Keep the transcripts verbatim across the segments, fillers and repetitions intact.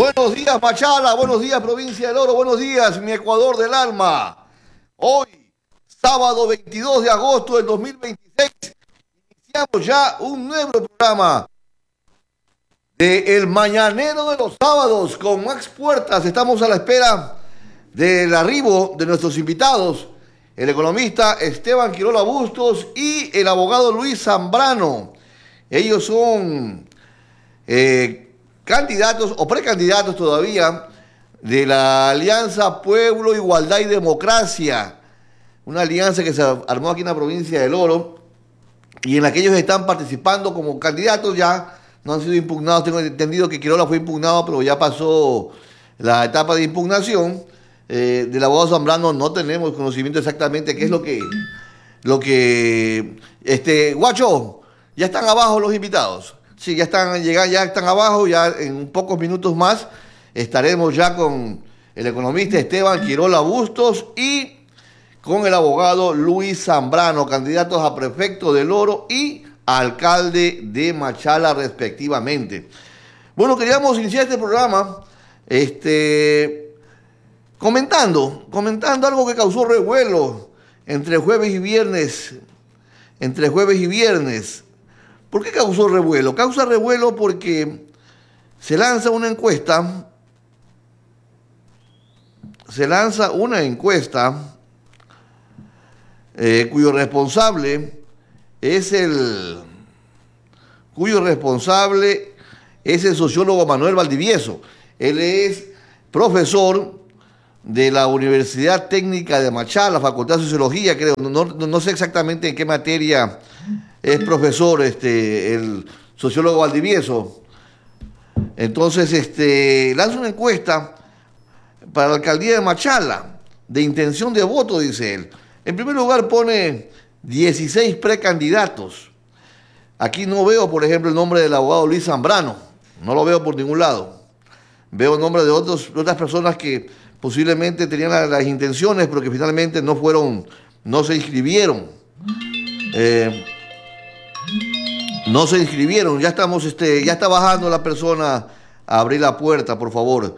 Buenos días, Machala, buenos días, provincia del Oro, buenos días, mi Ecuador del alma. Hoy, sábado veintidós de agosto del dos mil veintiséis, iniciamos ya un nuevo programa de El Mañanero de los Sábados con Max Puertas. Estamos a la espera del arribo de nuestros invitados, el economista Esteban Quirola Bustos y el abogado Luis Zambrano. Ellos son eh, candidatos o precandidatos todavía de la Alianza Pueblo, Igualdad y Democracia, una alianza que se armó aquí en la provincia del Oro y en la que ellos están participando como candidatos. Ya no han sido impugnados. Tengo entendido que Quirola fue impugnado, pero ya pasó la etapa de impugnación. Eh, del abogado Zambrano no tenemos conocimiento exactamente qué es lo que, lo que, este, Guacho, ya están abajo los invitados. Sí, ya están llegando, ya están abajo, ya en pocos minutos más estaremos ya con el economista Esteban Quirola Bustos y con el abogado Luis Zambrano, candidatos a prefecto del Oro y a alcalde de Machala respectivamente. Bueno, queríamos iniciar este programa, este, comentando, comentando algo que causó revuelo entre jueves y viernes, entre jueves y viernes. ¿Por qué causó revuelo? Causa revuelo porque se lanza una encuesta, se lanza una encuesta eh, cuyo responsable es el, cuyo responsable es el sociólogo Manuel Valdivieso. Él es profesor de la Universidad Técnica de Machala, Facultad de Sociología, creo, no, no, no sé exactamente en qué materia es profesor este, el sociólogo Valdivieso. Entonces, este, lanza una encuesta para la alcaldía de Machala, de intención de voto, dice él. En primer lugar pone dieciséis precandidatos. Aquí no veo, por ejemplo, el nombre del abogado Luis Zambrano, no lo veo por ningún lado. Veo el nombre de, otros, de otras personas que posiblemente tenían las, las intenciones, pero que finalmente no fueron, no se inscribieron. Eh, No se inscribieron, ya estamos, este, ya está bajando la persona a abrir la puerta, por favor.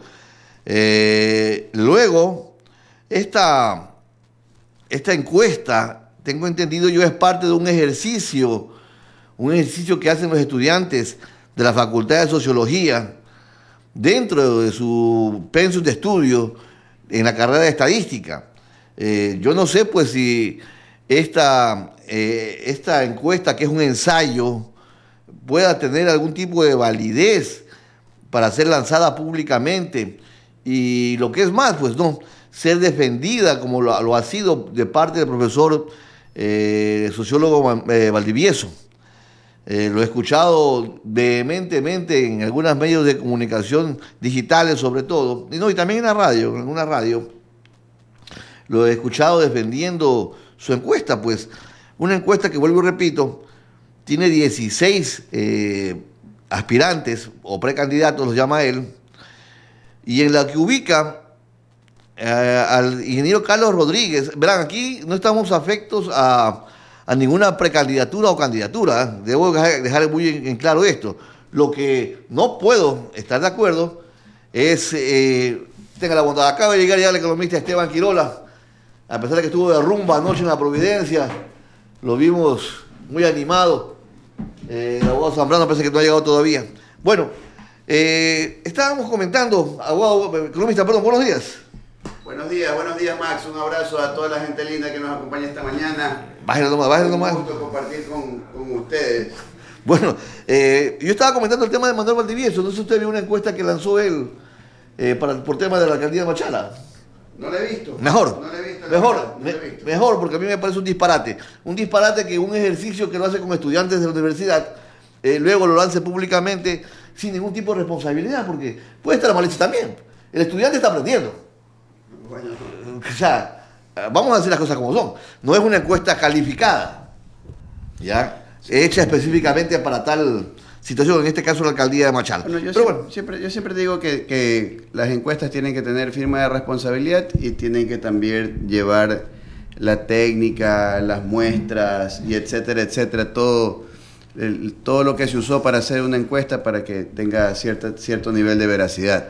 Eh, luego, esta, esta encuesta, tengo entendido yo, es parte de un ejercicio, un ejercicio que hacen los estudiantes de la Facultad de Sociología dentro de su pensum de estudio en la carrera de Estadística. Eh, yo no sé, pues, si esta, eh, esta encuesta, que es un ensayo, pueda tener algún tipo de validez para ser lanzada públicamente y lo que es más, pues no, ser defendida como lo, lo ha sido de parte del profesor eh, sociólogo eh, Valdivieso. Eh, lo he escuchado vehementemente en algunos medios de comunicación digitales sobre todo, y, no, y también en la radio, en alguna radio, lo he escuchado defendiendo su encuesta, pues una encuesta que, vuelvo y repito, tiene dieciséis eh, aspirantes o precandidatos, los llama él, y en la que ubica eh, al ingeniero Carlos Rodríguez. Verán, aquí no estamos afectos a, a ninguna precandidatura o candidatura, ¿eh? Debo dejar muy en, en claro esto. Lo que no puedo estar de acuerdo es, eh, tenga la bondad, acaba de llegar ya el economista Esteban Quirola, a pesar de que estuvo de rumba anoche en la Providencia, lo vimos muy animado. Eh, el abogado Zambrano parece que no ha llegado todavía. Bueno, eh, estábamos comentando, abogado, economista, perdón, buenos días. Buenos días, buenos días, Max. Un abrazo a toda la gente linda que nos acompaña esta mañana. Bájale nomás, bájale nomás. Un gusto compartir con, con ustedes. Bueno, eh, yo estaba comentando el tema de Manuel Valdivieso. No sé si usted vio una encuesta que lanzó él eh, para, por tema de la alcaldía de Machala. No la he visto. Mejor, no la he visto, mejor, verdad, no me, la he visto. mejor, porque a mí me parece un disparate. Un disparate que un ejercicio que lo hace con estudiantes de la universidad, eh, luego lo lance públicamente sin ningún tipo de responsabilidad, porque puede estar mal hecho también. El estudiante está aprendiendo. Bueno, O sea, vamos a decir las cosas como son. No es una encuesta calificada, ¿ya? Hecha específicamente para tal situación, en este caso la alcaldía de Machala. Bueno, yo, Pero siempre, bueno, siempre, yo siempre digo que, que las encuestas tienen que tener firma de responsabilidad y tienen que también llevar la técnica, las muestras y etcétera, etcétera, todo, el, todo lo que se usó para hacer una encuesta para que tenga cierta, cierto nivel de veracidad.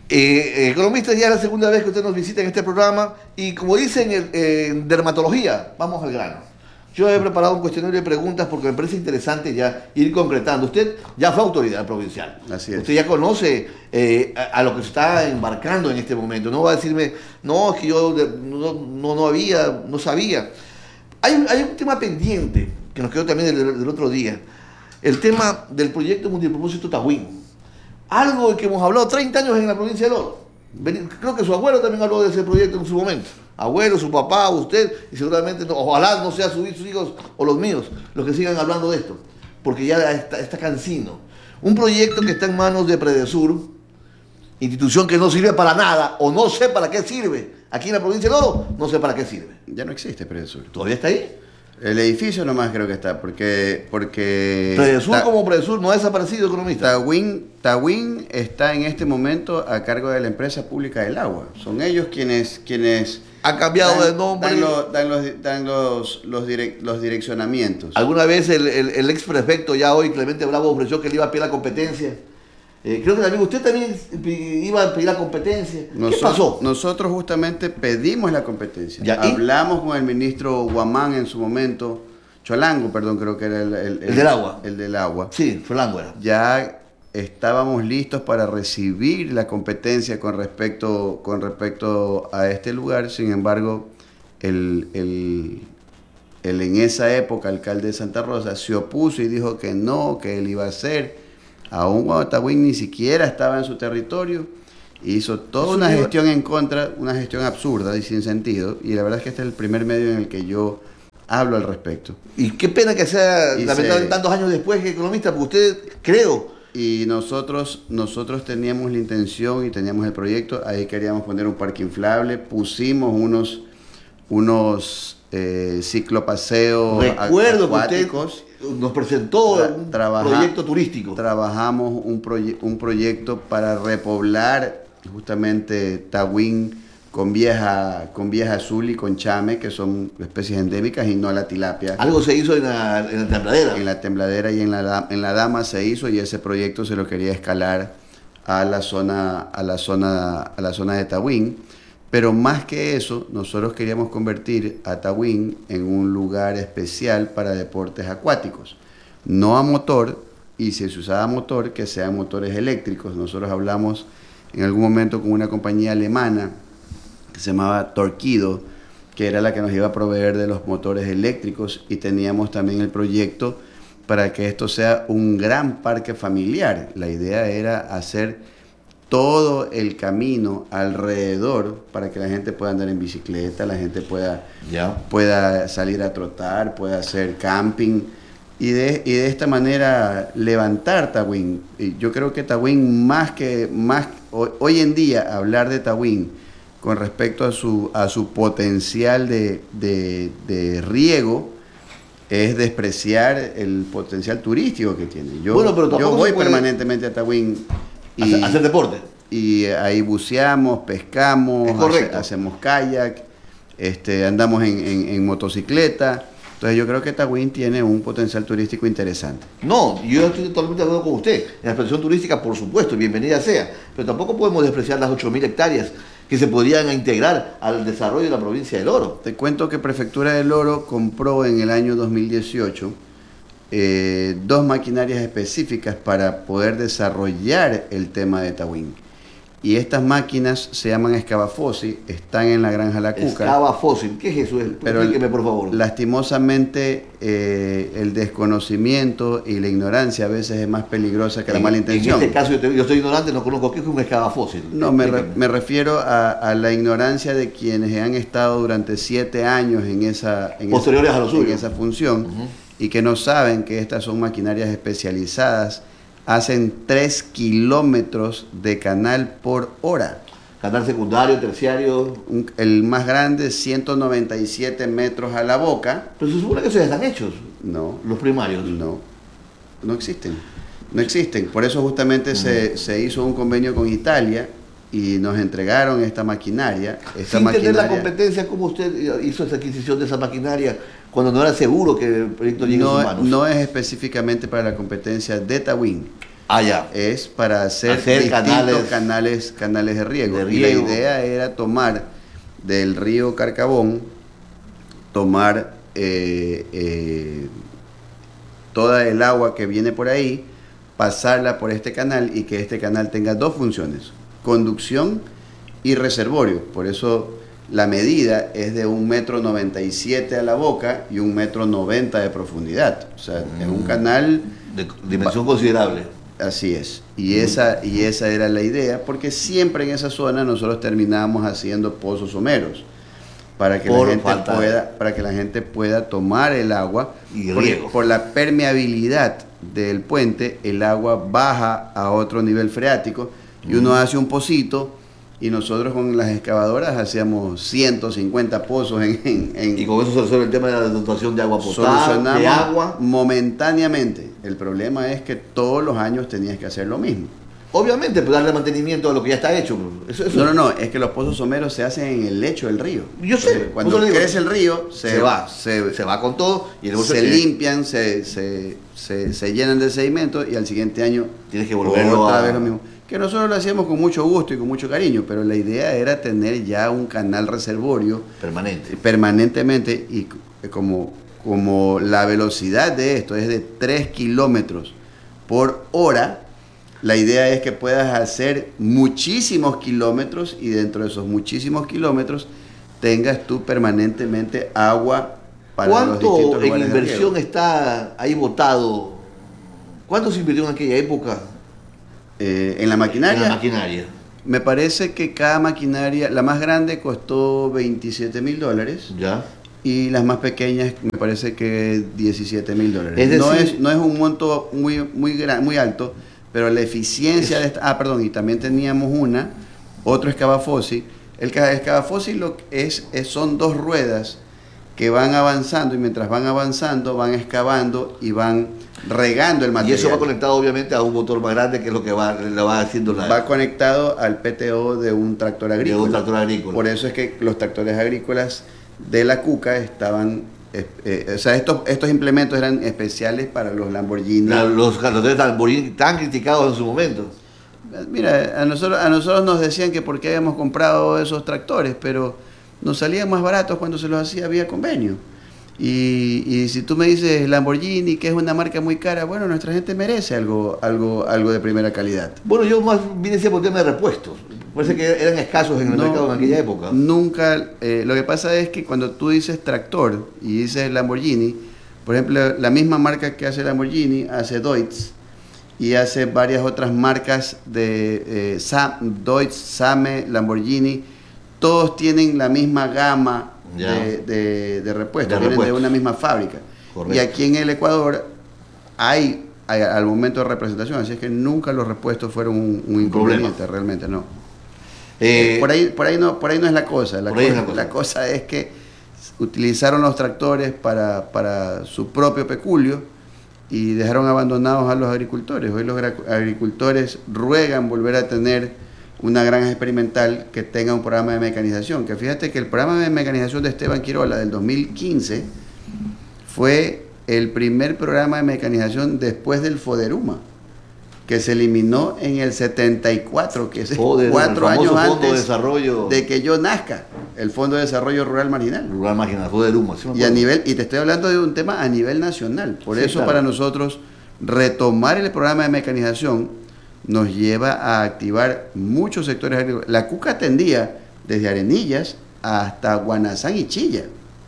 Eh, economista, ya es la segunda vez que usted nos visita en este programa y como dicen en, en dermatología, vamos al grano. Yo he preparado un cuestionario de preguntas porque me parece interesante ya ir concretando. Usted ya fue autoridad provincial. Así es. Usted ya conoce eh, a, a lo que se está embarcando en este momento. No va a decirme, no, es que yo de, no, no, no había, no sabía. Hay, un- hay un tema pendiente que nos quedó también del, del otro día. El tema del proyecto multipropósito Tahuín. Algo de que hemos hablado treinta años en la provincia de Loro. Ven- Creo que su abuelo también habló de ese proyecto en su momento. Abuelo, su papá, usted, y seguramente, no- ojalá no sea sus sus hijos o los míos los que sigan hablando de esto, porque ya está, está cansino. Un proyecto que está en manos de Predesur, institución que no sirve para nada, o no sé para qué sirve. Aquí en la provincia de Loro, no sé para qué sirve. Ya no existe Predesur. ¿Todavía está ahí? El edificio nomás creo que está, porque... porque Predesur Ta- como Predesur no ha desaparecido, economista. Tahuín, Tahuín está en este momento a cargo de la empresa pública del agua. Son ellos quienes... quienes Ha cambiado dan, de nombre. Dan, lo- dan los, dan los, los, direc- los direccionamientos. Alguna vez el, el, el ex prefecto, ya hoy, Clemente Bravo, ofreció que le iba a pedir la competencia. Eh, creo que también usted también iba a pedir la competencia. ¿Qué Noso- pasó? Nosotros justamente pedimos la competencia. Ya, ¿y? Hablamos con el ministro Guamán en su momento, Cholango, perdón, creo que era el, el- El del agua. El del agua. Sí, Fernando era. Ya estábamos listos para recibir la competencia con respecto, con respecto a este lugar. Sin embargo, el, el, el en esa época alcalde de Santa Rosa se opuso y dijo que no, que él iba a hacer. Aún cuando Tahuín ni siquiera estaba en su territorio, hizo toda Eso una lleva- gestión en contra, una gestión absurda y sin sentido. Y la verdad es que este es el primer medio en el que yo hablo al respecto. Y qué pena que sea Y lamentable se- tantos años después que economista, porque usted, creo, Y nosotros, nosotros teníamos la intención y teníamos el proyecto, ahí queríamos poner un parque inflable, pusimos unos, unos eh, ciclopaseos recuerdo que acuáticos. usted nos presentó Tra- un trabaja- proyecto turístico. Trabajamos un, proye- un proyecto para repoblar justamente Tahuín con vieja, con vieja azul y con chame, que son especies endémicas, y no la tilapia. Algo se hizo en la, en la tembladera. En la tembladera y en la, da- en la dama se hizo, y ese proyecto se lo quería escalar a la zona, a la zona, a la zona de Tahuín. Pero más que eso, nosotros queríamos convertir a Tahuín en un lugar especial para deportes acuáticos. No a motor, y si se usaba motor, que sean motores eléctricos. Nosotros hablamos en algún momento con una compañía alemana que se llamaba Torquido, que era la que nos iba a proveer de los motores eléctricos, y teníamos también el proyecto para que esto sea un gran parque familiar. La idea era hacer todo el camino alrededor para que la gente pueda andar en bicicleta, la gente pueda, Ya. pueda salir a trotar, pueda hacer camping, y de, y de esta manera levantar Tahuín. Y yo creo que Tahuín, más que más hoy, hoy en día, hablar de Tahuín con respecto a su, a su potencial de, de, de riego, es despreciar el potencial turístico que tiene. Yo, Bueno, pero yo tampoco voy se puede permanentemente a Tahuín y, Hacer, hacer deporte. y ahí buceamos, pescamos, Es correcto. hace- hacemos kayak, este, andamos en, en- en motocicleta. Entonces yo creo que Tahuín tiene un potencial turístico interesante. No, yo estoy totalmente de acuerdo con usted. En la expansión turística, por supuesto, bienvenida sea. Pero tampoco podemos despreciar las ocho mil hectáreas que se podrían integrar al desarrollo de la provincia del Oro. Te cuento que Prefectura del Oro compró en el año dos mil dieciocho eh, dos maquinarias específicas para poder desarrollar el tema de Tahuín. Y estas máquinas se llaman Excavafosi, están en la granja La Cuca. Excava fósil. ¿Qué es eso? Pero Explíqueme, por favor. lastimosamente eh, el desconocimiento y la ignorancia a veces es más peligrosa que la mala intención. En este caso, yo, te- yo soy ignorante, no conozco qué es un excava fósil. No, me, re- Explíqueme. me refiero a, a la ignorancia de quienes han estado durante siete años en esa, en Posteriores esa, a lo suyo. en esa función, Ujú. y que no saben que estas son maquinarias especializadas, hacen tres kilómetros de canal por hora. Canal secundario, terciario. Un- el más grande, ciento noventa y siete metros a la boca. Pero se supone que esos ya están hechos, No, los primarios. no, no existen. No existen. Por eso justamente se, se hizo un convenio con Italia y nos entregaron esta maquinaria. Esta Sin tener la maquinaria competencia, ¿cómo usted hizo esa adquisición de esa maquinaria cuando no era seguro que el proyecto llegue a no, sus manos? no es específicamente para la competencia de Tahuín. Ah, ya. Es para hacer, Hacer distintos canales, canales, canales de riego. de Y la riego. idea era tomar del río Carcabón, tomar eh, eh, toda el agua que viene por ahí, pasarla por este canal y que este canal tenga dos funciones, conducción y reservorio. Por eso la medida es de un metro noventa y siete a la boca y un metro noventa de profundidad. O sea, mm. es un canal de dimensión considerable. Así es. Y, mm. esa, y esa era la idea, porque siempre en esa zona nosotros terminábamos haciendo pozos someros. Para que, la gente pueda, para que la gente pueda tomar el agua. Y por, por la permeabilidad del puente, el agua baja a otro nivel freático y uno mm. hace un pocito y nosotros con las excavadoras hacíamos ciento cincuenta pozos en, en, en y con eso se resuelve el tema de la dotación de agua potable, de agua. Momentáneamente. El problema es que todos los años tenías que hacer lo mismo. Obviamente, pues darle mantenimiento a lo que ya está hecho. Eso, eso. No, no, no, es que los pozos someros se hacen en el lecho del río. Yo sé. Entonces, cuando crece el río, se, se va, se, se va con todo. Y el se limpian, se, se, se, se llenan de sedimento y al siguiente año tienes que volverlo otra a... vez lo mismo. Que nosotros lo hacíamos con mucho gusto y con mucho cariño, pero la idea era tener ya un canal reservorio permanente. Permanentemente y como, como la velocidad de esto es de tres kilómetros por hora. La idea es que puedas hacer muchísimos kilómetros y dentro de esos muchísimos kilómetros tengas tú permanentemente agua para los distintos lugares. ¿Cuánto en inversión está ahí botado? ¿Cuánto se invirtió en aquella época? Eh, ¿En la maquinaria? En la maquinaria. Me parece que cada maquinaria, la más grande costó veintisiete mil dólares. Ya. Y las más pequeñas me parece que diecisiete mil dólares. Es decir, no, es, no es un monto muy, muy, gran, muy alto, pero la eficiencia de esta... Ah, perdón, y también teníamos una, otro excavafossi. El excavafossi lo es, es, son dos ruedas que van avanzando y mientras van avanzando van excavando y van regando el material. Y eso va conectado obviamente a un motor más grande que es lo que va, le va haciendo la... Va conectado al P T O de un tractor agrícola. De un tractor agrícola. Por eso es que los tractores agrícolas de la Cuca estaban... Eh, eh, o sea, estos, estos implementos eran especiales para los Lamborghini. La, los tractores Lamborghini tan criticados en su momento. Mira, a nosotros, a nosotros nos decían que por qué habíamos comprado esos tractores, pero nos salían más baratos cuando se los hacía vía convenio. Y, y si tú me dices Lamborghini, que es una marca muy cara, bueno, nuestra gente merece algo, algo, algo de primera calidad. Bueno, yo más bien decía por tema de repuestos. Parece que eran escasos en el no, mercado en aquella época. Nunca. Eh, lo que pasa es que cuando tú dices tractor y dices Lamborghini, por ejemplo, la misma marca que hace Lamborghini hace Deutz y hace varias otras marcas de eh, Sam, Deutz, Same, Lamborghini. Todos tienen la misma gama de, de, de repuestos, de vienen repuestos. de una misma fábrica. Correcto. Y aquí en el Ecuador hay, hay al momento de representación, así es que nunca los repuestos fueron un, un inconveniente, problema. realmente no. Eh, por, ahí, por, ahí no, por ahí no es la cosa. La, cosa, es la, cosa. la cosa es que utilizaron los tractores para, para su propio peculio y dejaron abandonados a los agricultores. Hoy los agricultores ruegan volver a tener una granja experimental que tenga un programa de mecanización. Que fíjate que el programa de mecanización de Esteban Quirola del dos mil quince fue el primer programa de mecanización después del FODERUMA, que se eliminó en el setenta y cuatro, que es Joder, cuatro años antes de, desarrollo... de que yo nazca, el Fondo de Desarrollo Rural Marginal. Rural Marginal, FODERUMA. Sí, y, a nivel, y te estoy hablando de un tema a nivel nacional. Por sí, eso claro. Para nosotros retomar el programa de mecanización nos lleva a activar muchos sectores agrícolas. La Cuca atendía desde Arenillas hasta Guanazán y Chilla.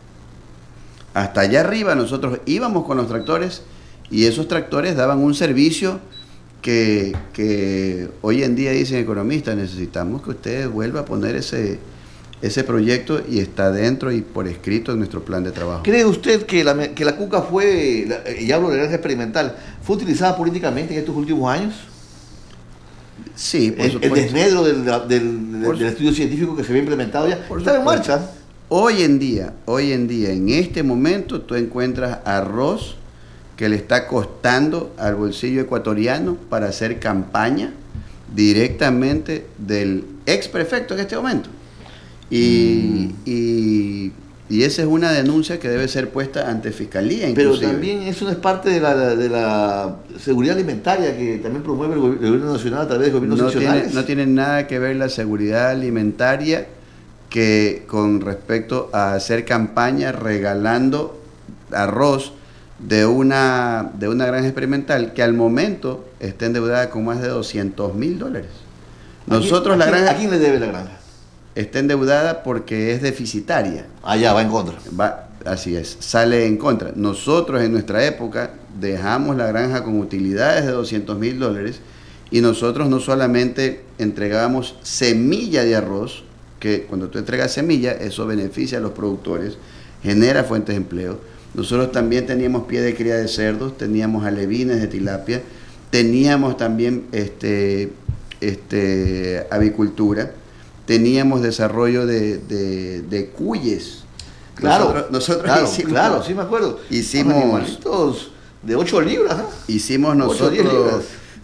Hasta allá arriba nosotros íbamos con los tractores y esos tractores daban un servicio que, que hoy en día dicen economistas, necesitamos que usted vuelva a poner ese, ese proyecto y está dentro y por escrito en nuestro plan de trabajo. ¿Cree usted que la, que la Cuca fue, la, y hablo de granja experimental, fue utilizada políticamente en estos últimos años? Sí, por el, supuesto. El desmedro del, del, del, del estudio científico que se había implementado ya por está en marcha. Hoy en día, hoy en día, en este momento, tú encuentras arroz que le está costando al bolsillo ecuatoriano para hacer campaña directamente del ex prefecto en este momento. Y, mm. y Y esa es una denuncia que debe ser puesta ante Fiscalía, inclusive. Pero también eso no es parte de la, de la seguridad alimentaria que también promueve el gobierno nacional a través de gobiernos no seccionales. Tiene, no tiene nada que ver la seguridad alimentaria que con respecto a hacer campaña regalando arroz de una, de una granja experimental que al momento está endeudada con más de doscientos mil dólares. Nosotros ¿A quién, la a quién, granja... ¿A quién le debe la granja? Está endeudada porque es deficitaria. Allá va en contra. Va, así es, sale en contra. Nosotros en nuestra época dejamos la granja con utilidades de doscientos mil dólares y nosotros no solamente entregábamos semilla de arroz, que cuando tú entregas semilla, eso beneficia a los productores, genera fuentes de empleo. Nosotros también teníamos pie de cría de cerdos, teníamos alevines de tilapia, teníamos también este, este, avicultura, teníamos desarrollo de, de, de cuyes. Claro, nosotros, nosotros claro, hicimos, claro, sí me acuerdo. Hicimos animalitos de ocho libras, ¿no? Hicimos nosotros. ocho, diez libras.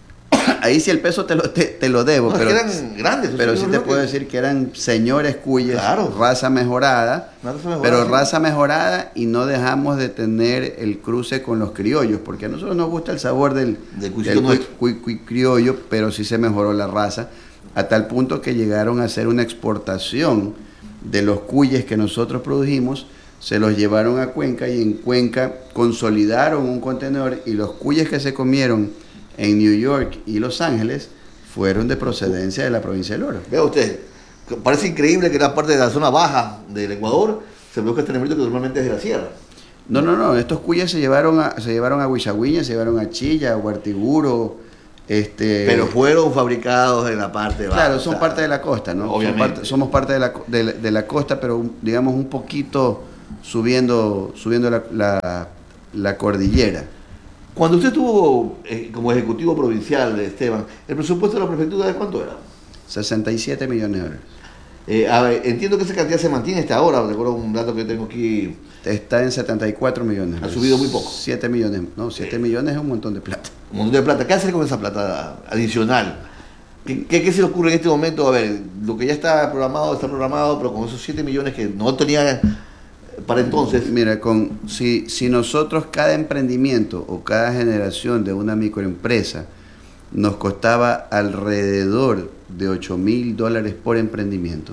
Ahí sí el peso te lo, te, te lo debo, No, pero, es que eran grandes. pero sí te puedo que... decir que eran señores cuyes, claro. raza mejorada, raza mejorada, pero sí. raza mejorada y no dejamos de tener el cruce con los criollos, porque a nosotros nos gusta el sabor del, del, del cuy, cuy, cuy criollo, pero sí se mejoró la raza, a tal punto que llegaron a hacer una exportación de los cuyes que nosotros produjimos, se los llevaron a Cuenca y en Cuenca consolidaron un contenedor y los cuyes que se comieron en New York y Los Ángeles fueron de procedencia de la provincia del Oro. Vea usted, parece increíble que la parte de la zona baja del Ecuador se produzca este animalito que normalmente es de la sierra. No, no, no, estos cuyes se llevaron a, se llevaron a Huichahuiña, se llevaron a Chilla, a Huartiguro, este... Pero fueron fabricados en la parte baja. Claro, son o sea, parte de la costa, ¿no? Obviamente. Son parte, somos parte de la, de, la, de la costa, pero digamos un poquito subiendo, subiendo la, la, la cordillera. Cuando usted estuvo eh, como ejecutivo provincial de Esteban, ¿el presupuesto de la prefectura de cuánto era? sesenta y siete millones de dólares. Eh, a ver, entiendo que esa cantidad se mantiene hasta ahora, recuerdo un dato que tengo aquí. Está en setenta y cuatro millones. Ha subido muy poco. siete millones, no, siete eh, millones es un montón de plata. Un montón de plata. ¿Qué hacer con esa plata adicional? ¿Qué, qué, qué se le ocurre en este momento? A ver, lo que ya está programado, está programado, pero con esos siete millones que no tenía para entonces. Mira, con, si, si nosotros cada emprendimiento o cada generación de una microempresa nos costaba alrededor de ocho mil dólares por emprendimiento,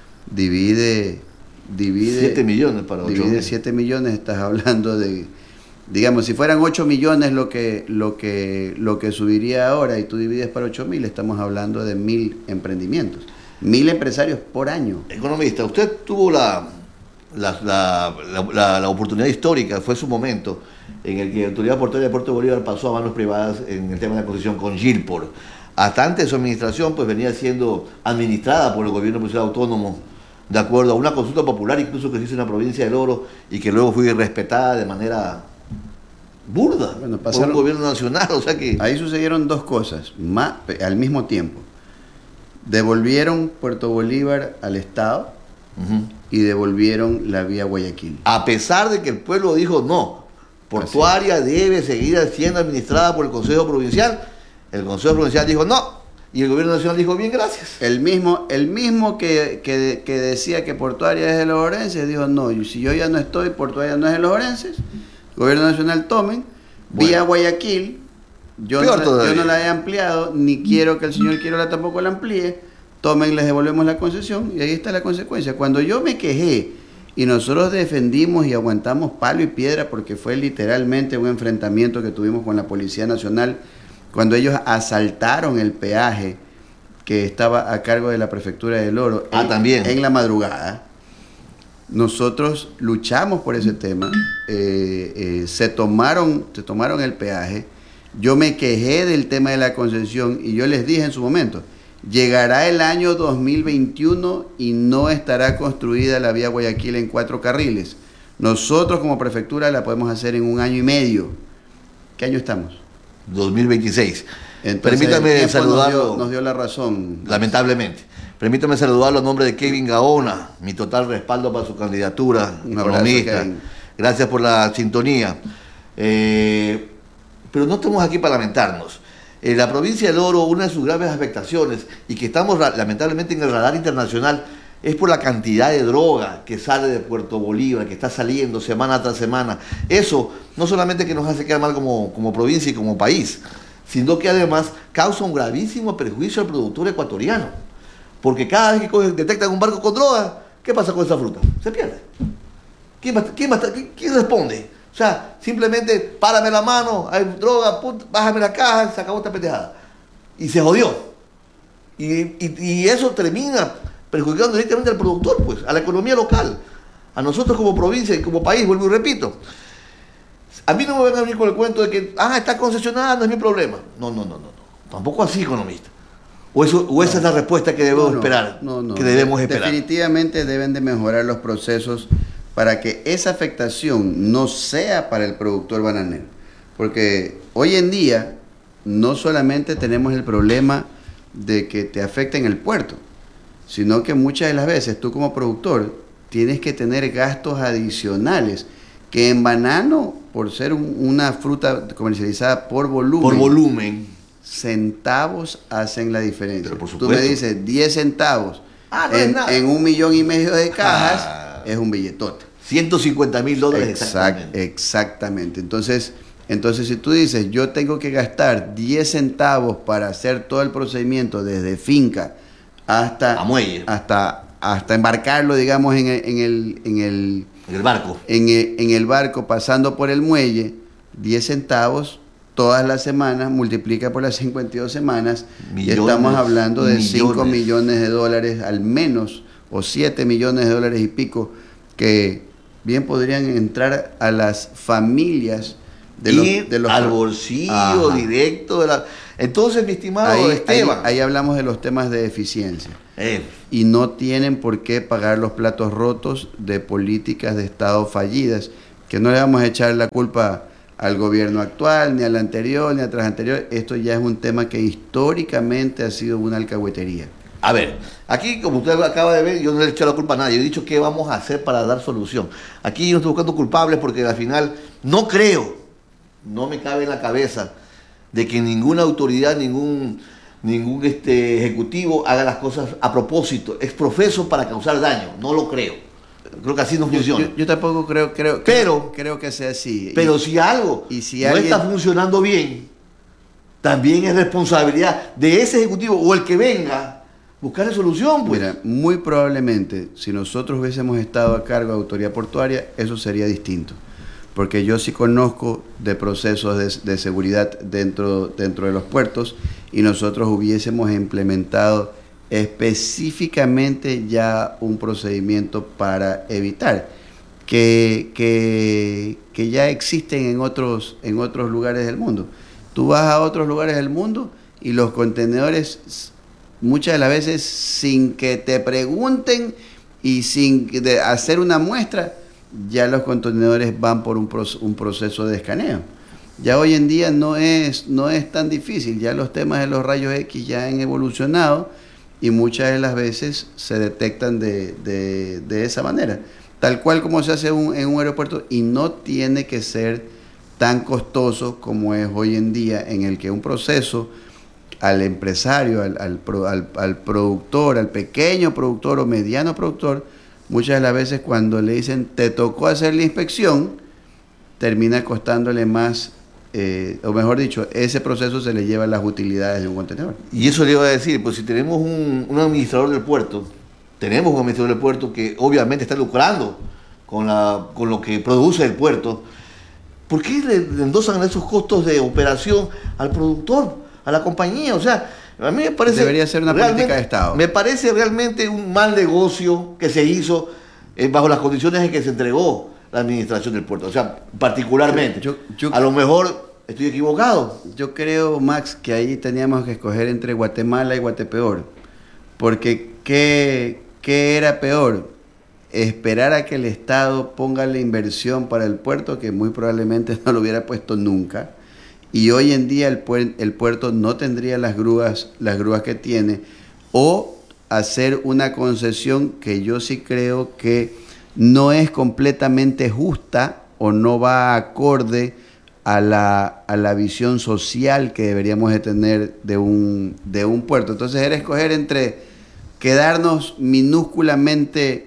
divide... divide siete millones para ocho divide siete millones, estás hablando de, digamos, si fueran ocho millones lo que, lo que, lo que subiría ahora y tú divides para ocho mil, estamos hablando de mil emprendimientos, mil empresarios por año. Economista, usted tuvo la... La, la, la, la oportunidad histórica, fue su momento en el que la Autoridad Portuaria de Puerto Bolívar pasó a manos privadas en el tema de la concesión con Gilpor. Hasta antes su administración pues venía siendo administrada por el gobierno provincial autónomo de acuerdo a una consulta popular incluso que se hizo en la provincia del Oro y que luego fue respetada de manera burda bueno, pasaron, por un gobierno nacional. O sea que ahí sucedieron dos cosas más, al mismo tiempo. Devolvieron Puerto Bolívar al Estado. Uh-huh. Y devolvieron la vía Guayaquil. A pesar de que el pueblo dijo no, Portuaria debe seguir siendo administrada por el Consejo Provincial, el Consejo Provincial dijo no, y el Gobierno Nacional dijo bien, gracias. El mismo, el mismo que, que, que decía que Portuaria es de los orenses, dijo no, y si yo ya no estoy, Portuaria no es de los orenses, el Gobierno Nacional tomen, bueno, vía Guayaquil, yo no, yo no la he ampliado, ni quiero que el señor Quirola tampoco la amplíe, tomen, les devolvemos la concesión y ahí está la consecuencia. Cuando yo me quejé y nosotros defendimos y aguantamos palo y piedra porque fue literalmente un enfrentamiento que tuvimos con la Policía Nacional cuando ellos asaltaron el peaje que estaba a cargo de la Prefectura del Oro ah, en, también. en la madrugada, nosotros luchamos por ese tema, eh, eh, se, tomaron, se tomaron el peaje, yo me quejé del tema de la concesión y yo les dije en su momento, llegará el año dos mil veintiuno y no estará construida la vía Guayaquil en cuatro carriles. Nosotros como prefectura la podemos hacer en un año y medio. ¿Qué año estamos? dos mil veintiséis. Entonces, permítame saludarlo. Nos dio, nos dio la razón. Lamentablemente. Permítame saludarlo a nombre de Kevin Gaona. Mi total respaldo para su candidatura. Un economista. Abrazo, gracias por la sintonía. Eh, pero no estamos aquí para lamentarnos. En la provincia del Oro, una de sus graves afectaciones y que estamos lamentablemente en el radar internacional es por la cantidad de droga que sale de Puerto Bolívar, que está saliendo semana tras semana. Eso no solamente que nos hace quedar mal como, como provincia y como país, sino que además causa un gravísimo perjuicio al productor ecuatoriano. Porque cada vez que cogen, detectan un barco con droga, ¿qué pasa con esa fruta? Se pierde. ¿Quién, va, quién, va, quién, quién responde? O sea, simplemente párame la mano, hay droga, put, bájame la caja, se acabó esta pendejada. Y se jodió. Y, y, y eso termina perjudicando directamente al productor, pues, a la economía local, a nosotros como provincia y como país, vuelvo y repito. A mí no me van a venir con el cuento de que, ah, está concesionada, no es mi problema. No, no, no, no, no. Tampoco así, economista. O, eso, o esa no. es la respuesta que debemos no, no, esperar. No, no. Que debemos esperar. Definitivamente deben de mejorar los procesos para que esa afectación no sea para el productor bananero. Porque hoy en día no solamente tenemos el problema de que te afecta en el puerto, sino que muchas de las veces tú como productor tienes que tener gastos adicionales que en banano, por ser un, una fruta comercializada por volumen, por volumen, centavos hacen la diferencia. Pero por tú me dices diez centavos ah, no en, en un millón y medio de cajas, ah, es un billetote. ciento cincuenta mil dólares exactamente. Exactamente. Entonces, entonces, si tú dices, yo tengo que gastar diez centavos para hacer todo el procedimiento desde finca hasta, a muelle, hasta, hasta embarcarlo, digamos, en el, en el, en el, en el barco, en el, en el barco, pasando por el muelle, diez centavos todas las semanas, multiplica por las cincuenta y dos semanas, millones, y estamos hablando de millones. cinco millones de dólares al menos, o siete millones de dólares y pico, que bien podrían entrar a las familias de ir los, de los al bolsillo Ajá. directo de la... Entonces, mi estimado ahí, Esteban, ahí, ahí hablamos de los temas de eficiencia eh. y no tienen por qué pagar los platos rotos de políticas de Estado fallidas, que no le vamos a echar la culpa al gobierno actual, ni al anterior, ni al tras anterior. Esto ya es un tema que históricamente ha sido una alcahuetería. A ver, aquí como usted acaba de ver, yo no le he echado la culpa a nadie, yo he dicho qué vamos a hacer para dar solución. Aquí yo no estoy buscando culpables porque al final no creo, no me cabe en la cabeza de que ninguna autoridad, ningún, ningún este, ejecutivo haga las cosas a propósito, es profeso para causar daño, no lo creo. Creo que así no funciona. Yo, yo, yo tampoco creo, creo, pero, creo, creo que sea así. Pero y, si algo y si no alguien... está funcionando bien, también es responsabilidad de ese ejecutivo o el que venga buscar solución, pues. Mira, muy probablemente, si nosotros hubiésemos estado a cargo de autoridad portuaria, eso sería distinto. Porque yo sí conozco de procesos de, de seguridad dentro, dentro de los puertos y nosotros hubiésemos implementado específicamente ya un procedimiento para evitar que, que, que ya existen en otros, en otros lugares del mundo. Tú vas a otros lugares del mundo y los contenedores muchas de las veces sin que te pregunten y sin de hacer una muestra, ya los contenedores van por un, un proceso de escaneo. Ya hoy en día no es, no es tan difícil, ya los temas de los rayos X ya han evolucionado y muchas de las veces se detectan de, de, de esa manera, tal cual como se hace un, en un aeropuerto, y no tiene que ser tan costoso como es hoy en día, en el que un proceso al empresario, al, al, al, al productor, al pequeño productor o mediano productor, muchas de las veces cuando le dicen te tocó hacer la inspección, termina costándole más, eh, o mejor dicho, ese proceso se le lleva las utilidades de un contenedor. Y eso le iba a decir, pues si tenemos un, un administrador del puerto, tenemos un administrador del puerto que obviamente está lucrando con, la, con lo que produce el puerto, ¿por qué le, le endosan esos costos de operación al productor, a la compañía? O sea, a mí me parece... Debería ser una política de Estado. Me parece realmente un mal negocio que se hizo eh, bajo las condiciones en que se entregó la administración del puerto. O sea, particularmente. Yo, yo, yo, a lo mejor estoy equivocado. Yo creo, Max, que ahí teníamos que escoger entre Guatemala y Guatepeor. Porque, ¿qué, qué era peor? Esperar a que el Estado ponga la inversión para el puerto, que muy probablemente no lo hubiera puesto nunca. Y hoy en día el, puer el puerto no tendría las grúas, las grúas que tiene, o hacer una concesión que yo sí creo que no es completamente justa o no va acorde a la, a la visión social que deberíamos de tener de un, de un puerto. Entonces era escoger entre quedarnos minúsculamente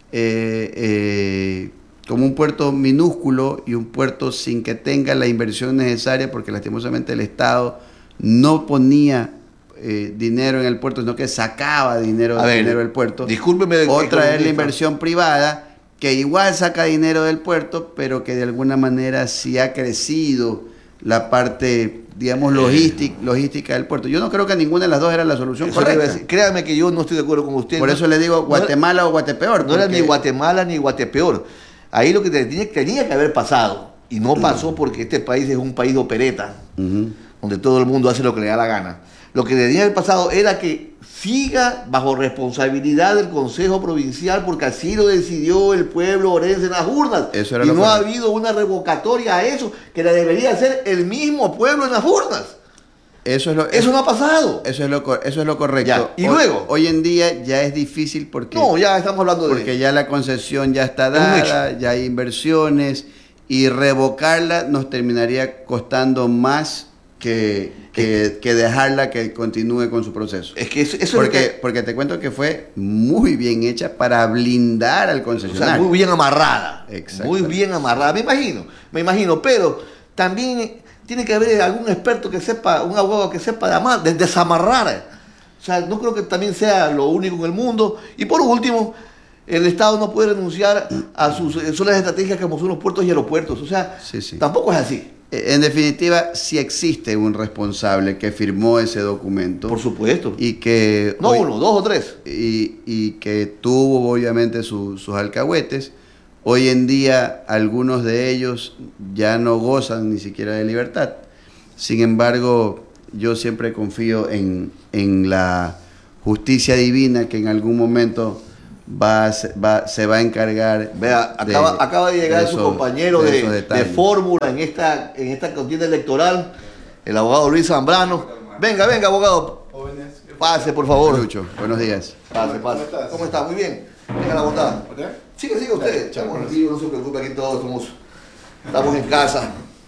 eh, eh, como un puerto minúsculo y un puerto sin que tenga la inversión necesaria, porque lastimosamente el Estado no ponía eh, dinero en el puerto, sino que sacaba dinero, A ver, dinero del puerto. Discúlpeme. Otra es la inversión privada, que igual saca dinero del puerto, pero que de alguna manera sí ha crecido la parte, digamos, logística, logística del puerto. Yo no creo que ninguna de las dos era la solución Eso le iba a correcta. decir. Créame que yo no estoy de acuerdo con usted. Por no, eso le digo Guatemala no, o Guatepeor. No era porque- ni Guatemala ni Guatepeor. Ahí lo que tenía, tenía que haber pasado, y no pasó porque este país es un país de opereta, Ujú. donde todo el mundo hace lo que le da la gana. Lo que tenía que haber pasado era que siga bajo responsabilidad del Consejo Provincial, porque así lo decidió el pueblo orense en las urnas. Eso era y lo no ha correcto. habido una revocatoria a eso, que la debería hacer el mismo pueblo en las urnas. Eso es lo, Eso no ha pasado. eso es lo, cor- eso es lo correcto. Ya, y Hoy- luego. Hoy en día ya es difícil porque, No, ya estamos hablando de... porque ya la concesión ya está Es un hecho. dada, ya hay inversiones, y revocarla nos terminaría costando más que, que, que dejarla que continúe con su proceso. Es que eso, eso Porque, es lo que... porque te cuento que fue muy bien hecha para blindar al O sea, concesionario. muy bien amarrada. Exacto. Muy bien amarrada. Me imagino, me imagino. Pero también tiene que haber algún experto que sepa, un abogado que sepa de, amar, de desamarrar. O sea, no creo que también sea lo único en el mundo. Y por último, el Estado no puede renunciar a sus zonas estratégicas como son los puertos y aeropuertos. O sea, Sí, sí. tampoco es así. En definitiva, sí existe un responsable que firmó ese documento. Por supuesto. Y que No hoy- uno, dos o tres. y, y que tuvo obviamente su- sus alcahuetes. Hoy en día algunos de ellos ya no gozan ni siquiera de libertad. Sin embargo, yo siempre confío en, en la justicia divina, que en algún momento va, a se- va- se va a encargar. Vea, acaba, acaba de llegar de su esos- compañero de de, esos de detalles. fórmula en esta, en esta contienda electoral, el abogado Luis Zambrano. Venga, venga, abogado. Pase, por favor. Lucho, buenos días. Pase, pase. ¿Cómo está? Muy bien. Venga la bondad. Sigue, sigue usted. Estamos aquí, no se preocupe, aquí todos somos, estamos en casa.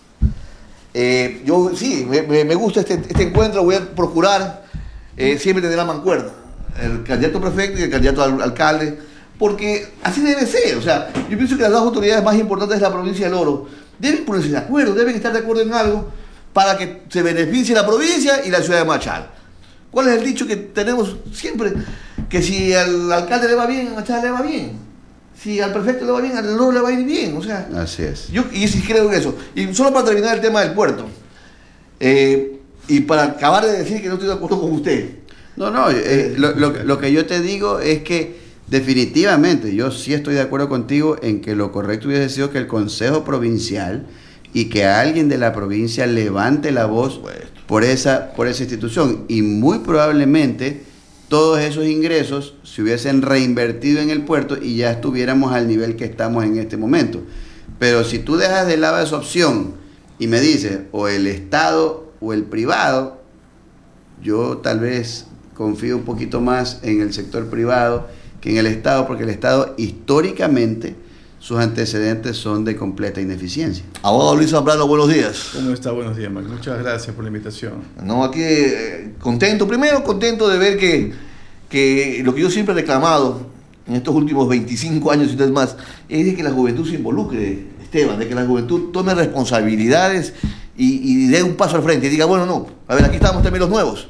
Eh, yo sí, me, me- me gusta este, este encuentro, voy a procurar eh, siempre tener la mancuerna, el candidato prefecto y el candidato al, alcalde, porque así debe ser. O sea, yo pienso que las dos autoridades más importantes de la provincia del Oro deben ponerse de acuerdo, deben estar de acuerdo en algo para que se beneficie la provincia y la ciudad de Machala. ¿Cuál es el dicho que tenemos siempre? Que si al alcalde le va bien, a Machala le va bien. Si al prefecto le va bien, al Oro le va a ir bien. O sea, Así es. yo y sí creo en eso. Y solo para terminar el tema del puerto, eh, y para acabar de decir que no estoy de acuerdo con usted. No, no, eh, lo, lo- lo que yo te digo es que definitivamente yo sí estoy de acuerdo contigo en que lo correcto hubiese sido que el Consejo Provincial y que alguien de la provincia levante la voz por esa, por esa institución. Y muy probablemente todos esos ingresos se hubiesen reinvertido en el puerto y ya estuviéramos al nivel que estamos en este momento. Pero si tú dejas de lado esa opción y me dices o el Estado o el privado, yo tal vez confío un poquito más en el sector privado que en el Estado, porque el Estado históricamente sus antecedentes son de completa ineficiencia. Abogado Luis Zambrano, buenos días. ¿Cómo está? Buenos días, Mac. Muchas gracias por la invitación. No, aquí eh, contento, primero contento de ver que, que lo que yo siempre he reclamado en estos últimos veinticinco años y más, es de que la juventud se involucre, Esteban, de que la juventud tome responsabilidades y, y dé un paso al frente y diga, bueno, no, a ver, aquí estamos también los nuevos.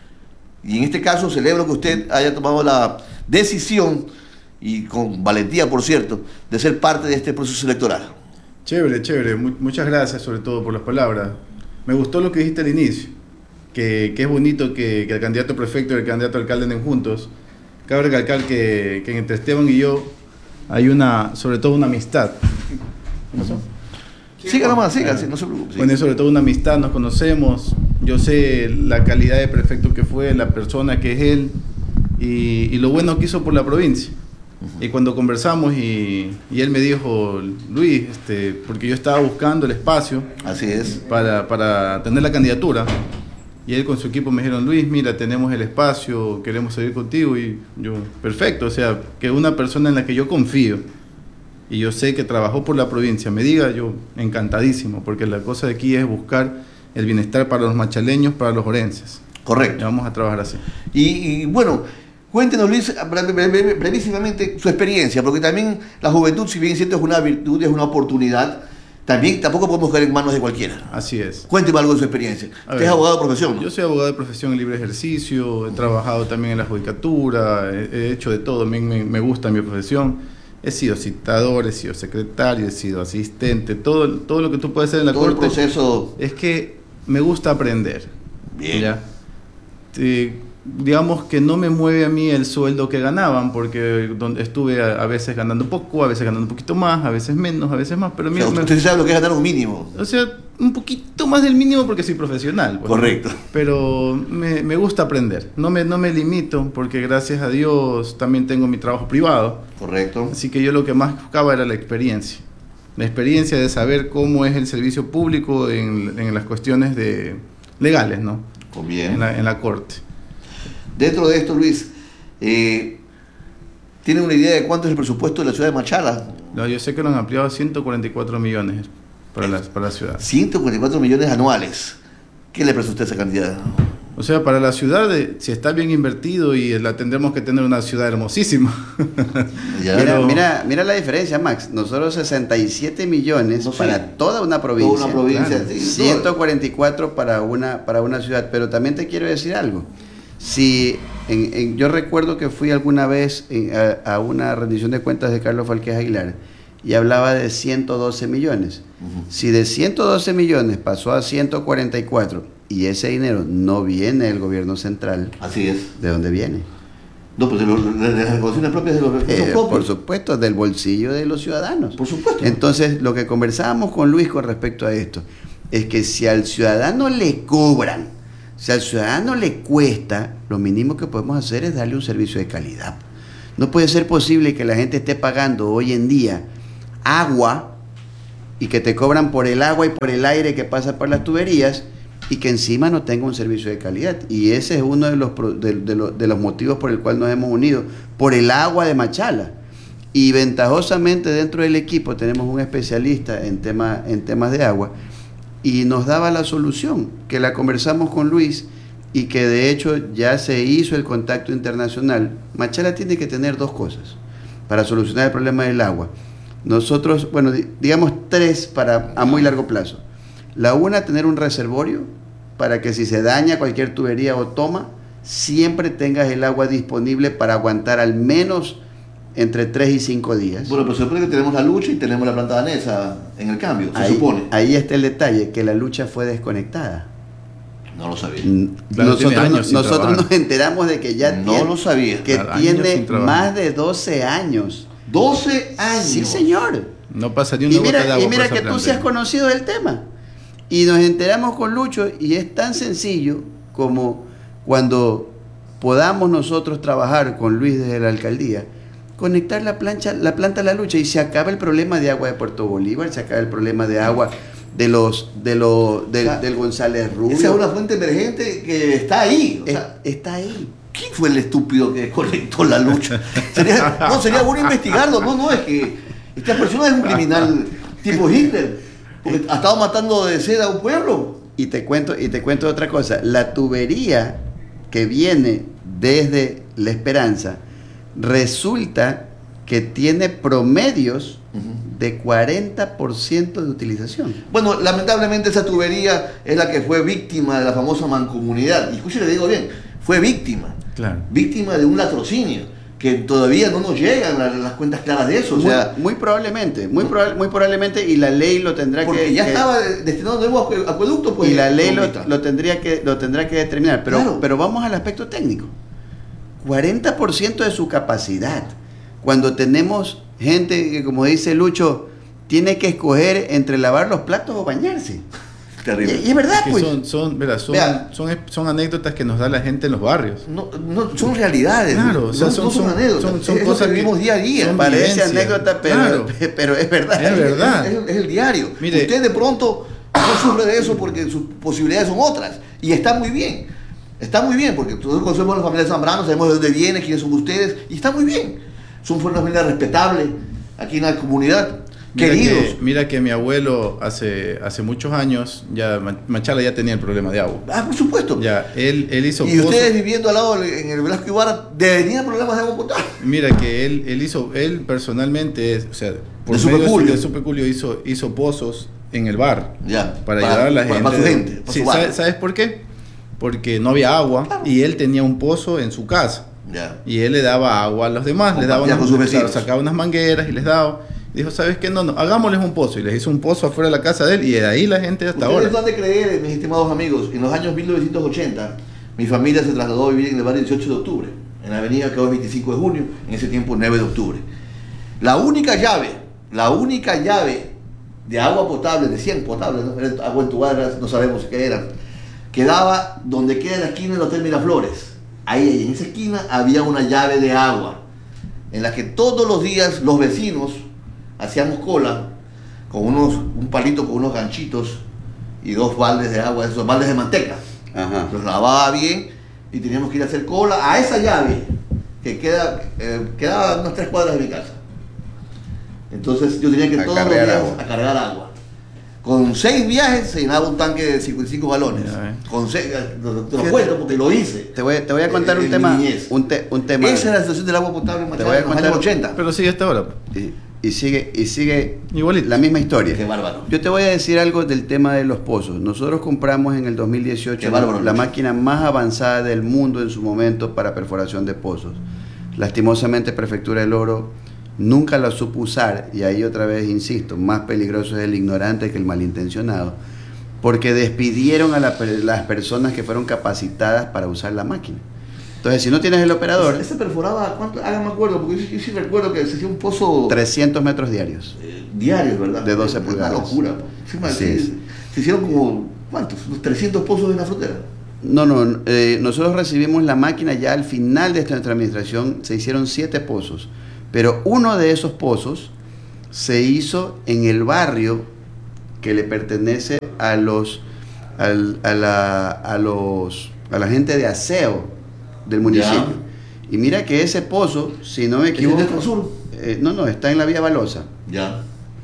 Y en este caso celebro que usted haya tomado la decisión, y con valentía, por cierto, de ser parte de este proceso electoral. Chévere, chévere. Mu- muchas gracias sobre todo por las palabras. Me gustó lo que dijiste al inicio, que, que es bonito que, que el candidato prefecto y el candidato alcalde anden juntos. Cabe recalcar que, que entre Esteban y yo hay una, sobre todo una amistad. ¿Qué pasó? Siga nomás, siga, sí, no se preocupe. Bueno, es sobre todo una amistad, nos conocemos, yo sé la calidad de prefecto que fue, la persona que es él y, y lo bueno que hizo por la provincia. Y cuando conversamos y, y él me dijo, Luis, este, porque yo estaba buscando el espacio Así es. para, para tener la candidatura, y él con su equipo me dijeron, Luis, mira, tenemos el espacio, queremos seguir contigo, y yo, perfecto, o sea, que una persona en la que yo confío, y yo sé que trabajó por la provincia, me diga, yo encantadísimo, porque la cosa de aquí es buscar el bienestar para los machaleños, para los orenses. Correcto. Vamos a trabajar así. Y, y, bueno, Cuéntenos, Luis, bre- bre- bre- brevísimamente su experiencia, porque también la juventud, si bien cierto es una virtud, es una oportunidad, también tampoco podemos caer en manos de cualquiera. Así es. Cuénteme algo de su experiencia. A Usted ver, es abogado de profesión, ¿no? Yo soy abogado de profesión en libre ejercicio, he trabajado también en la judicatura, he, he hecho de todo, me, me, me gusta mi profesión. He sido citador, he sido secretario, he sido asistente, todo, todo lo que tú puedes hacer en la Todo el corte. proceso. Es que me gusta aprender. Bien. ¿Ya? Eh, digamos que no me mueve a mí el sueldo que ganaban, porque donde estuve a, a veces ganando poco, a veces ganando un poquito más, a veces menos, a veces más, pero a O mí sea, me- usted sabe lo que es ganar un mínimo. o sea, un poquito más del mínimo porque soy profesional. pues. Correcto. Pero me, me gusta aprender. No me, no me limito porque gracias a Dios también tengo mi trabajo privado. Correcto. Así que yo lo que más buscaba era la experiencia. La experiencia de saber cómo es el servicio público en, en las cuestiones de legales, ¿no? Pues bien. En la, en la corte. Dentro de esto, Luis, eh, ¿tiene una idea de cuánto es el presupuesto de la ciudad de Machala? No, yo sé que lo han ampliado a ciento cuarenta y cuatro millones para la, para la ciudad. ciento cuarenta y cuatro millones anuales. ¿Qué le parece a usted esa cantidad? O sea, para la ciudad, eh, si está bien invertido y la tendremos que tener una ciudad hermosísima. Ya. Mira, Pero- mira, mira la diferencia, Max. Nosotros sesenta y siete millones No sé. para toda una provincia. Toda una provincia. claro. sí, ciento cuarenta y cuatro para una, para una ciudad. Pero también te quiero decir algo. Si en- en- yo recuerdo que fui alguna vez en- a, a una rendición de cuentas de Carlos Falquez Aguilar y hablaba de ciento doce millones. Ujú. Si de ciento doce millones pasó a ciento cuarenta y cuatro y ese dinero no viene del gobierno central, Así es. ¿de dónde viene? No, pues de, los- de las recaudaciones propias de los recursos Eh, propios. por supuesto, del bolsillo de los ciudadanos. Por supuesto. Entonces, lo que conversábamos con Luis con respecto a esto es que si al ciudadano le cobran, si al ciudadano le cuesta, lo mínimo que podemos hacer es darle un servicio de calidad. No puede ser posible que la gente esté pagando hoy en día agua y que te cobran por el agua y por el aire que pasa por las tuberías y que encima no tenga un servicio de calidad. Y ese es uno de los, pro- de, de los, de los motivos por el cual nos hemos unido, por el agua de Machala. Y ventajosamente dentro del equipo tenemos un especialista en, tema, en temas de agua y nos daba la solución, que la conversamos con Luis y que de hecho ya se hizo el contacto internacional. Machala tiene que tener dos cosas para solucionar el problema del agua. Nosotros, bueno, di- digamos tres para a muy largo plazo. La una, tener un reservorio para que si se daña cualquier tubería o toma, siempre tengas el agua disponible para aguantar al menos entre tres y cinco días. Bueno, pero se supone que tenemos la lucha y tenemos la planta danesa en el cambio, se ahí, supone. ahí está el detalle, que la lucha fue desconectada. No lo sabía. Mm, Claro, tiene nosotros años sin nosotros trabajar. nos enteramos de que ya No tiene, lo sabía. que Claro, años sin tiene trabajar. más de doce años. doce años. Sí, señor. No pasa ni una Y gota de mira, agua y mira por esa que tú planta. sí has conocido del tema. Y nos enteramos con Lucho y es tan sencillo como cuando podamos nosotros trabajar con Luis desde la alcaldía, conectar la plancha, la planta a la lucha y se acaba el problema de agua de Puerto Bolívar, se acaba el problema de agua de los de los del, O sea, del González Rubio. Esa es una fuente emergente que está ahí. O Es- sea, está ahí. ¿quién fue el estúpido que conectó la lucha? Sería, no, sería bueno investigarlo. No, no, es que esta persona es un criminal tipo Hitler. Porque ha estado matando de sed a un pueblo. Y te cuento, y te cuento otra cosa. La tubería que viene desde La Esperanza resulta que tiene promedios de cuarenta por ciento de utilización. Bueno, lamentablemente esa tubería es la que fue víctima de la famosa mancomunidad. Y escuche, le digo bien, fue víctima. Claro. Víctima de un latrocinio. Que todavía no nos llegan las, las cuentas claras de eso. O Muy, sea, muy probablemente, muy, proba- muy probablemente, y la ley lo tendrá porque que... ya que- estaba destinado de nuevo a acueducto, pues. y la ley lo, ahorita. lo tendría que, lo tendrá que determinar. Pero, Claro. pero vamos al aspecto técnico. cuarenta por ciento de su capacidad. Cuando tenemos gente que, como dice Lucho, tiene que escoger entre lavar los platos o bañarse. Y, Terrible. y es verdad, Que pues. son, son, verá, son, Vea. son, son anécdotas que nos da la gente en los barrios. No, no, son realidades. Claro, o sea, no, son- no son, son- anécdotas. son- son es lo cosas que vivimos que- día a día. son Parece vivencia. anécdota, pero, Claro. pero es verdad. Es verdad. Es, es el diario. Mire. Usted de pronto no sufre de eso porque sus posibilidades son otras. Y está muy bien. Está muy bien, porque todos conocemos a la familia Zambrano, sabemos de dónde viene, quiénes son ustedes, y está muy bien. Son una familia respetable aquí en la comunidad. Mira queridos. que, mira que mi abuelo hace, hace muchos años, ya Machala ya tenía el problema de agua. Ah, por supuesto. Ya, él, él hizo Y pozos. ustedes viviendo al lado en el Velasco Ibarra, tenían problemas de agua potable. Mira que él, él hizo, él personalmente, o sea, por De medio Superculio. de Superculio hizo, hizo pozos en el bar. Ya. Para, ayudar a la para, gente. Para su gente. Para Sí, su barrio. ¿sabes, ¿sabes por qué? Porque no había agua Claro. y él tenía un pozo en su casa. Ya. Y él le daba agua a los demás, les daba Compartía unas, con sus vecinos. claro, sacaba unas mangueras y les daba. Dijo, ¿sabes qué? No, no, hagámosles un pozo. Y les hizo un pozo afuera de la casa de él y de ahí la gente hasta Ustedes ahora. no han de creer, mis estimados amigos, en los años mil novecientos ochenta, mi familia se trasladó a vivir en el barrio dieciocho de octubre, en la avenida que hoy es veinticinco de junio, en ese tiempo nueve de octubre. La única llave, la única llave de agua potable, de cien potable, ¿no? Era agua entubada, no sabemos qué era, quedaba donde queda la esquina del Hotel Miraflores. Ahí, ahí, en esa esquina había una llave de agua, en la que todos los días los vecinos hacíamos cola con unos, un palito con unos ganchitos y dos baldes de agua, esos baldes de manteca. Ajá. Los lavaba bien y teníamos que ir a hacer cola a esa llave que queda, eh, quedaba unas tres cuadras de mi casa. Entonces yo tenía que A todos los cargar días agua. a cargar agua. Con seis viajes se llenaba un tanque de cincuenta y cinco galones. Ya, eh. Con seis, te lo, te lo Fíjate. cuento porque lo hice. Te voy, te voy a contar Eh, un en tema, mi niñez. un, te- un tema. Esa era la situación del agua potable en Te Machala voy a en los contar- años ochenta. Pero sigue hasta ahora. y, y sigue y sigue Igualito. la misma historia. Qué bárbaro. Yo te voy a decir algo del tema de los pozos. Nosotros compramos en el dos mil dieciocho Qué bárbaro, la Lucho. máquina más avanzada del mundo en su momento para perforación de pozos. Lastimosamente, Prefectura del Oro nunca la supo usar, y ahí otra vez insisto, más peligroso es el ignorante que el malintencionado, porque despidieron a la per- las personas que fueron capacitadas para usar la máquina. Entonces, si no tienes el operador, Ese perforaba, ¿cuánto? Hágame acuerdo, porque yo, yo sí recuerdo que se hacía un pozo trescientos metros diarios. eh, diario, ¿verdad? De doce Una pulgadas. locura. Sí, man, Así sí, es. se hicieron como, ¿cuántos? Unos trescientos pozos en la frontera. No, no, eh, nosotros recibimos la máquina ya al final de esta- nuestra administración, se hicieron siete pozos, pero uno de esos pozos se hizo en el barrio que le pertenece a los, al- a, la, a los, a la gente de aseo del municipio. Y mira que ese pozo, si no me ¿Es el equivoco, del sur? eh, no, no, está en la vía Balosa. Ya.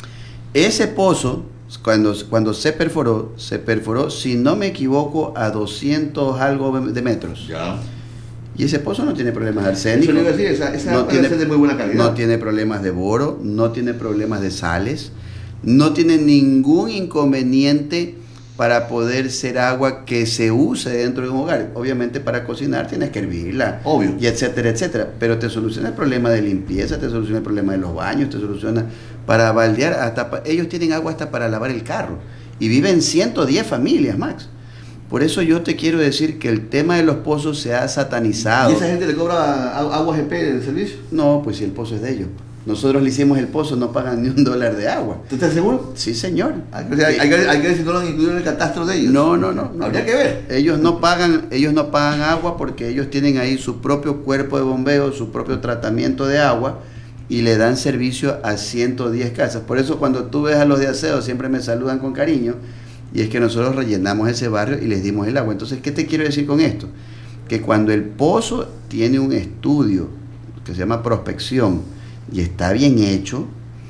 Ese pozo, cuando, cuando se perforó, se perforó, si no me equivoco, a doscientos algo de metros. Ya. Y ese pozo no tiene problemas Eso arsénicos. le iba a decir, esa, esa no agua tiene, debe ser de muy buena calidad. no tiene problemas de boro, no tiene problemas de sales, no tiene ningún inconveniente para poder ser agua que se use dentro de un hogar. Obviamente para cocinar tienes que hervirla, Obvio. y etcétera, etcétera. Pero te soluciona el problema de limpieza, te soluciona el problema de los baños, te soluciona para baldear, hasta pa- ellos tienen agua hasta para lavar el carro. Y viven ciento diez familias, Max. Por eso yo te quiero decir que el tema de los pozos se ha satanizado. ¿Y esa gente le cobra a- agua G P de servicio? No, pues si el pozo es de ellos. Nosotros le hicimos el pozo, no pagan ni un dólar de agua. ¿Tú estás seguro? Sí, señor. Hay que, hay, hay que- hay que ver si no lo han incluido en el catastro de ellos. No, no, no. no. Habría que ver. Ellos no pagan, ellos no pagan agua porque ellos tienen ahí su propio cuerpo de bombeo, su propio tratamiento de agua, y le dan servicio a ciento diez casas. Por eso cuando tú ves a los de aseo siempre me saludan con cariño, y es que nosotros rellenamos ese barrio y les dimos el agua. Entonces, ¿qué te quiero decir con esto? Que cuando el pozo tiene un estudio que se llama prospección y está bien hecho,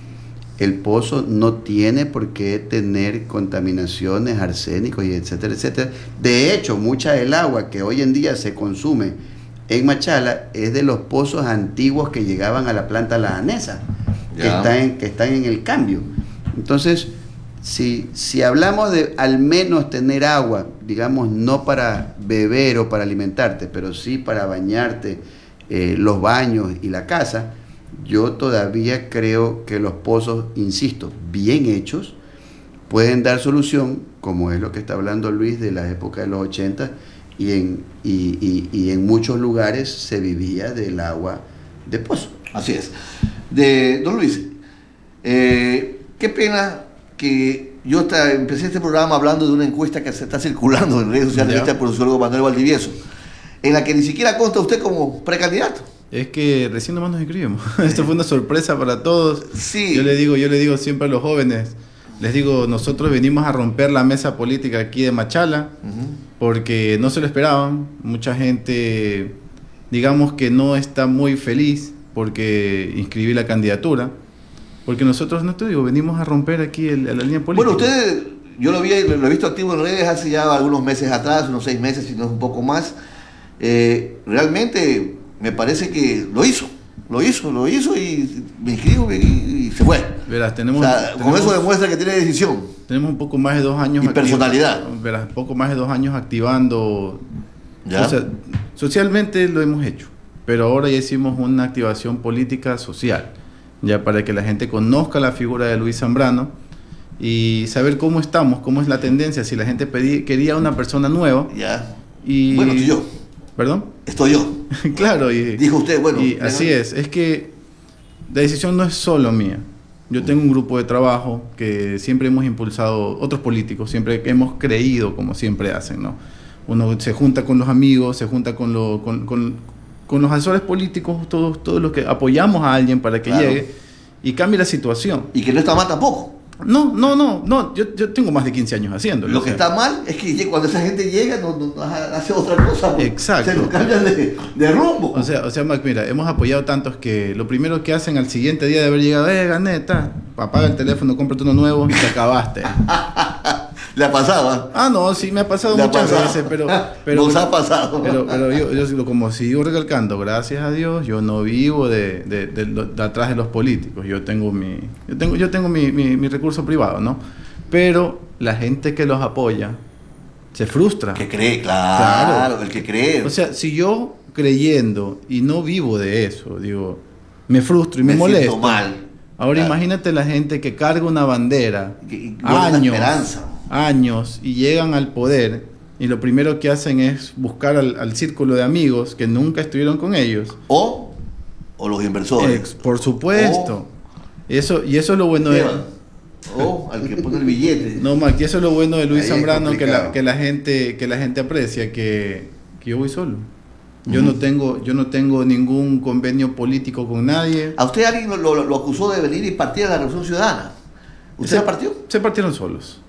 el pozo no tiene por qué tener contaminaciones, arsénicos y etcétera, etcétera. De hecho, mucha del agua que hoy en día se consume en Machala es de los pozos antiguos que llegaban a la planta La Danesa, que Ya. están, en, que están en el cambio. Entonces, si, si hablamos de al menos tener agua, digamos, no para beber o para alimentarte, pero sí para bañarte, eh, los baños y la casa, yo todavía creo que los pozos, insisto, bien hechos, pueden dar solución, como es lo que está hablando Luis de la época de los ochenta, y en, y, y, y en muchos lugares se vivía del agua de pozo. Así es. De don Luis, eh, qué pena que yo esta- empecé este programa hablando de una encuesta que se está circulando en redes sociales Ya. hecha por el sociólogo Manuel Valdivieso, en la que ni siquiera consta usted como precandidato. Es que recién nomás nos inscribimos. Esto fue una sorpresa para todos. Sí. Yo le digo, yo le digo siempre a los jóvenes, les digo, nosotros venimos a romper la mesa política aquí de Machala, Ujú. porque no se lo esperaban. Mucha gente, digamos que no está muy feliz porque inscribí la candidatura, Porque nosotros, no te digo, venimos a romper aquí el, la línea política. Bueno, ustedes, yo lo, vi, lo he visto activo en redes hace ya algunos meses atrás, unos seis meses, si no es un poco más. Eh, realmente me parece que lo hizo, lo hizo, lo hizo y me inscribo y, y se fue. Verás, tenemos, o sea, tenemos, con eso demuestra que tiene decisión. Tenemos un poco más de dos años. Y personalidad. Verás, poco más de dos años activando. ¿Ya? O sea, socialmente lo hemos hecho, pero ahora ya hicimos una activación política social, ya para que la gente conozca la figura de Luis Zambrano y saber cómo estamos, cómo es la tendencia, si la gente pedí, quería una persona nueva. Ya. Y, bueno, estoy yo. ¿Perdón? Estoy yo. Claro. Y, dijo usted, bueno. Y así es, es que la decisión no es solo mía. Yo tengo un grupo de trabajo que siempre hemos impulsado, otros políticos, siempre hemos creído como siempre hacen, ¿no? Uno se junta con los amigos, se junta con, lo, con, con, con los asesores políticos, todos, todos los que apoyamos a alguien para que claro. llegue y cambie la situación. Y que no está mal tampoco. No, no, no, no. Yo, yo tengo más de quince años haciéndolo. Lo que está mal es que cuando esa gente llega no, no, no hace otra cosa. Exacto. Se nos cambian de, de rumbo. O sea, o sea, Mac, mira, hemos apoyado tantos que lo primero que hacen al siguiente día de haber llegado, eh, gané, ta, apaga el teléfono, cómprate uno nuevo y te acabaste. ¿Le ha pasado? ¿eh? Ah, no, sí, me ha pasado ¿Le muchas ha pasado? veces, pero... pero Nos ha pasado. Pero, pero yo, yo, como sigo recalcando, gracias a Dios, yo no vivo de, de, de, de, de atrás de los políticos. Yo tengo mi yo tengo, yo tengo mi, mi, mi recurso privado, ¿no? Pero la gente que los apoya se frustra. Que cree, claro, claro, el que cree. O sea, si yo creyendo y no vivo de eso, digo, me frustro y me, me molesto. Mal. Ahora claro. Imagínate la gente que carga una bandera, y, y años, años, y llegan al poder y lo primero que hacen es buscar al, al círculo de amigos que nunca estuvieron con ellos. O, o los inversores. Ex, por supuesto. O, eso, y eso es lo bueno de... O al que pone el billete. No, Mac, y eso es lo bueno de Luis Ahí Zambrano que la, que la gente que la gente aprecia, que, que yo voy solo. Yo, uh-huh. no tengo, yo no tengo ningún convenio político con nadie. ¿A usted alguien lo, lo, lo acusó de venir y partir a la Revolución Ciudadana? ¿Usted se, partió? Se partieron solos.